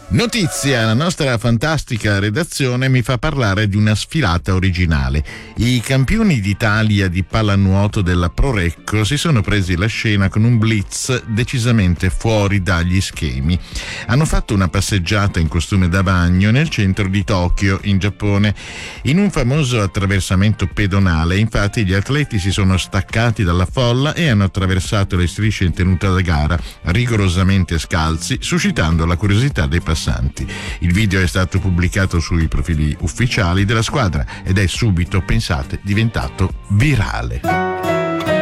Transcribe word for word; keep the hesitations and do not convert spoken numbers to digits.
Notizia, la nostra fantastica redazione mi fa parlare di una sfilata originale. I campioni d'Italia di pallanuoto della Prorecco si sono presi la scena con un blitz decisamente fuori dagli schemi. Hanno fatto una passeggiata in costume da bagno nel centro di Tokyo, in Giappone. In un famoso attraversamento pedonale, infatti, gli atleti si sono staccati dalla folla e hanno attraversato le strisce in tenuta da gara, rigorosamente scalzi, suscitando la curiosità dei passanti. Il video è stato pubblicato sui profili ufficiali della squadra ed è subito, pensate, diventato virale.